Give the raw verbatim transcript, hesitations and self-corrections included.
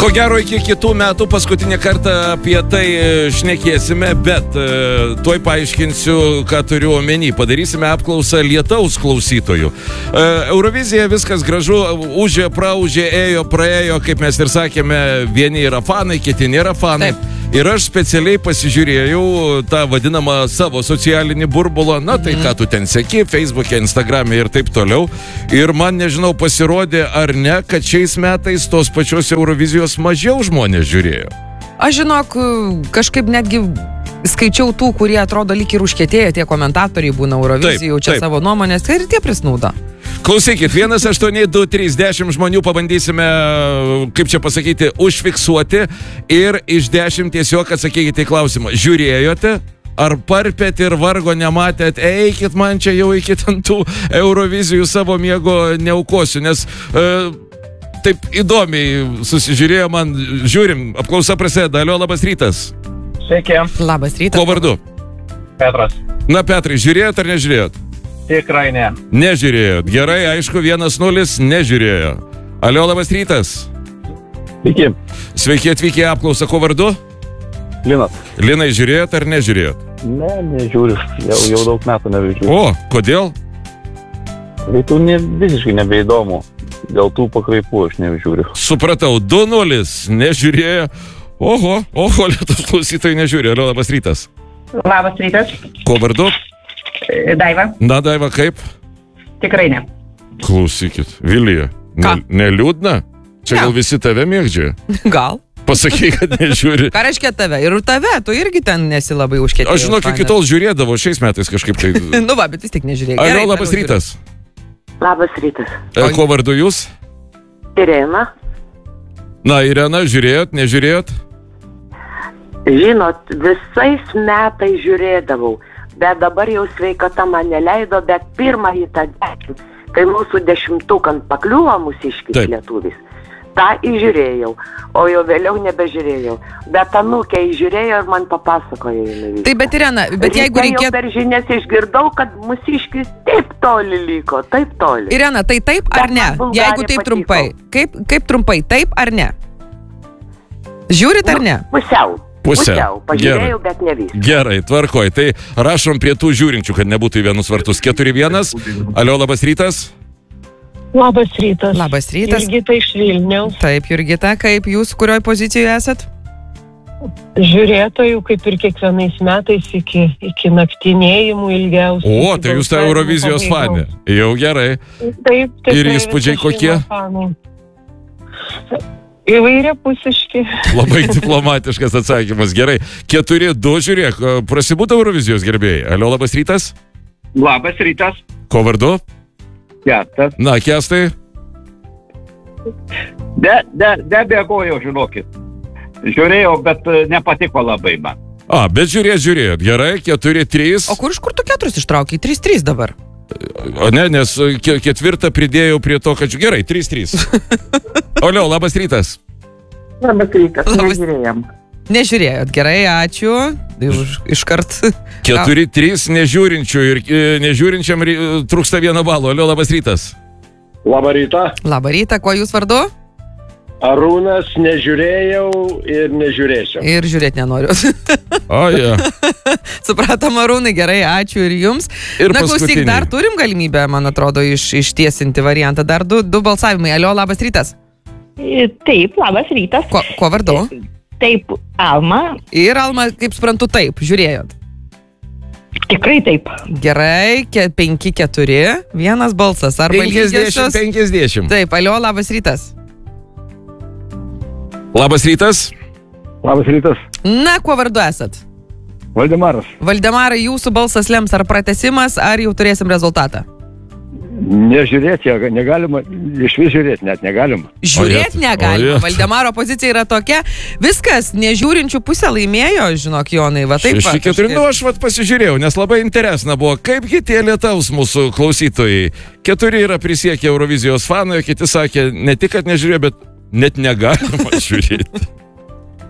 Ko gero iki kitų metų paskutinį kartą apie tai šnekėsime, bet uh, tuoj paaiškinsiu, ką turiu omeny. Padarysime apklausą lietaus klausytojų. Uh, Eurovizija viskas gražu, užė, praužė, ėjo, praėjo, kaip mes ir sakėme, vieni yra fanai, kiti nėra fanai. Taip. Ir aš specialiai pasižiūrėjau tą vadinamą savo socialinį burbulą, na tai mm. ką tu ten seki, Facebook'e, Instagram'e ir taip toliau. Ir man, nežinau, pasirodė ar ne, kad šiais metais tos pačios Eurovizijos mažiau žmonės žiūrėjo. Aš žinok, kažkaip netgi skaičiau tų, kurie atrodo lyg ir užkietėję, tie komentatoriai būna Eurovizijų, čia taip. Savo nuomonės, tai ir tie prisnauda. Klausykit, vienas aštuoni du trys dešimt žmonių pabandysime, kaip čia pasakyti, užfiksuoti ir iš dešimt tiesiog atsakykite į klausimą. Žiūrėjote? Ar parpėt ir vargo nematėt? Eikit man čia jau iki tų Eurovizijų savo miego neaukosiu, nes e, taip įdomiai susižiūrėjo man. Žiūrim, apklausa prasideda. Alio, labas rytas. Sveiki. Labas rytas. Ko vardu? Petras. Na, Petrai, žiūrėjot ar nežiūrėjot? Tikrai ne. Nežiūrėjot. Gerai, aišku, vienas nulis nežiūrėjo. Alio, labas rytas. Sveiki. Sveiki atvykę į apklausą. Ko vardu? Linas. Linai, žiūrėjot ar nežiūrėjot? Ne, nežiūriu. Jau, jau daug metų nebežiūriu. O, kodėl? Tai tu ne, visiškai nebeįdomu. Dėl tų pakraipų aš nežiūriu. Supratau, du nulis nežiūrėjo. Oho, oho, lietus klausytojai nežiūrėjo. Alio, labas rytas. Labas rytas. Ko vardu? Daiva. Na, Daiva, kaip? Tikrai ne. Klausykit, Vilija, ne, neliūdna? Čia gal visi tave mėgdžia? Gal. Pasakai, kad nežiūri. Ką reiškia tave? Ir tave, tu irgi ten nesi labai užkietėjęs. Aš žinok, iki tol žiūrėdavo, šiais metais kažkaip tai... Nu va, bet vis tik nežiūrėjai. Alio, labas rytas. Labas rytas. E, ko vardu jūs? Irena. Na, Irena, žiūrėjot, nežiūrėjot? Žinot, visais metais žiūrėdavau. Bet dabar jau sveikata man neleido, bet pirmąjį tą dešimt, kai mūsų dešimtukant pakliuvo mūsiškis lietuvis, tą įžiūrėjau, o jau vėliau nebežiūrėjau. Bet anūkė įžiūrėjo ir man papasakojo. Taip, bet Irena, bet jeigu reikėtų... Jau per žinias išgirdau, kad mūsiškis taip toli liko, taip toli. Irena, tai taip ar ne? Jeigu taip trumpai. Kaip, kaip trumpai, taip ar ne? Žiūrit ar ne? Pusiau. Pusiau. Pažiūrėjau, bet ne viską. Gerai, tvarkoj. Tai rašom prie tų žiūrinčių, kad nebūtų į vienus vartus. keturi vienas. Alio, labas rytas. Labas rytas. Labas rytas. Jurgita iš Vilniaus. Taip, Jurgita, kaip jūs, kurioj pozicijoje esat? Žiūrėtojų, kaip ir kiekvienais metais, iki, iki naktinėjimų ilgiausių. O, tai jūs ta Eurovizijos fanė. Jau gerai. Taip, taip. Ir įspūdžiai kokie? Įvairia pusiški. Labai diplomatiškas atsakymas. Gerai. keturi du, žiūrėk, prasibūta Eurovizijos gerbėjai. Alio, labas rytas. Labas rytas. Ko vardu? Kestas. Na, Kestai. De, de, debėgojau, žinokit. Žiūrėjau, bet nepatiko labai man. A, bet žiūrėjot, žiūrėjot. Gerai, keturi trys. O kur iš kur tu keturis ištraukiai? trys trys dabar. O ne, nes ketvirtą pridėjau prie to, kad... Gerai, trys trys. Alio, labas rytas. Labas rytas, nežiūrėjom. Nežiūrėjot, gerai, ačiū. Iš, iškart. keturi trys nežiūrinčių ir e, nežiūrinčiam e, trūksta vieno balo. Alio, labas rytas. Labą rytą. Labą rytą, kuo jūs vardu? Arūnas, nežiūrėjau ir nežiūrėsiu. Ir žiūrėti nenoriu. O, ja. Supratom, Arūnai, gerai, ačiū ir jums. Ir na, klausyk, dar turim galimybę, man atrodo, iš, ištiesinti variantą. Dar du, du balsavimai. Alio, labas rytas. Taip, labas rytas. Ko, ko vardu? Taip, Alma. Ir Alma, kaip suprantu, taip, žiūrėjot. Tikrai taip. Gerai, penki keturi, vienas balsas. Arba penkiasdešimt penkiasdešimt. Taip, Alio, labas rytas. Labas rytas. Labas rytas. Na, kuo vardu esat? Valdemaras. Valdemarai, jūsų balsas lems ar pratęsimas, ar jau turėsim rezultatą? Nežiūrėti, negalima, iš vis žiūrėti net negalima. Žiūrėti negalima. Valdemaro pozicija yra tokia, viskas, nežiūrinčių pusę laimėjo, žinok, Jonai, va taip. šeši keturi, nu aš vat pasižiūrėjau, nes labai interesna buvo, kaipgi tie lietaus mūsų klausytojai. Keturi yra prisiekę Eurovizijos fanai, kiti sakė, ne tik, kad nežiūrėjo, bet net negalima žiūrėti.